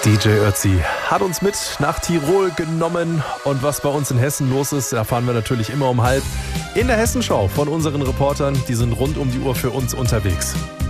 DJ Ötzi hat uns mit nach Tirol genommen und was bei uns in Hessen los ist, erfahren wir natürlich immer um halb in der Hessenschau von unseren Reportern. Die sind rund um die Uhr für uns unterwegs.